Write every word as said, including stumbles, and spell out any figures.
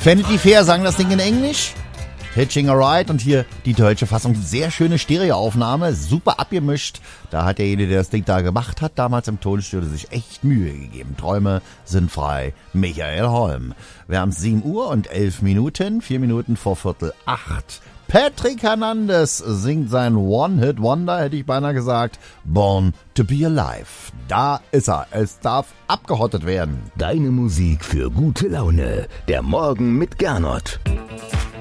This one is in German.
Vanity Fair sang das Ding in Englisch. Hitching a Ride und hier die deutsche Fassung. Sehr schöne Stereoaufnahme, super abgemischt. Da hat derjenige, der das Ding da gemacht hat, damals im Tonstudio sich echt Mühe gegeben. Träume sind frei. Michael Holm. Wir haben sieben Uhr und elf Minuten, vier Minuten vor Viertel acht. Patrick Hernandez singt sein One-Hit-Wonder, hätte ich beinahe gesagt. Born to be Alive. Da ist er. Es darf abgehottet werden. Deine Musik für gute Laune. Der Morgen mit Gernot.